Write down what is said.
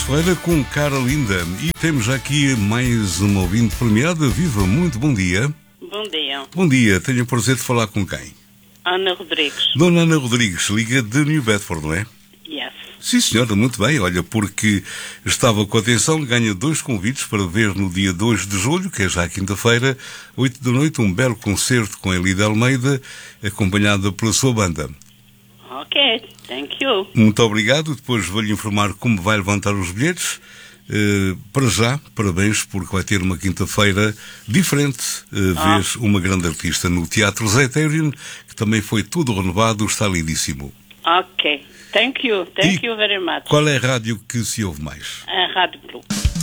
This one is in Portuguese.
Ferreira com Cara Linda. E temos aqui mais uma ouvinte premiada. Viva, muito bom dia. Bom dia. Bom dia, tenho o prazer de falar com quem? Ana Rodrigues. Dona Ana Rodrigues, liga de New Bedford, não é? Yes. Sim, senhora, muito bem. Olha, porque estava com atenção, ganha 2 convites para ver no dia 2 de julho, que é já quinta-feira, 8 da noite, um belo concerto com a Elida Almeida, acompanhada pela sua banda. Ok, thank you. Muito obrigado. Depois vou-lhe informar como vai levantar os bilhetes. Para já, parabéns, porque vai ter uma quinta-feira diferente. Vês uma grande artista no Teatro Zeterion, que também foi tudo renovado, está lindíssimo. Ok, thank you very much. Qual é a rádio que se ouve mais? A Rádio Blue.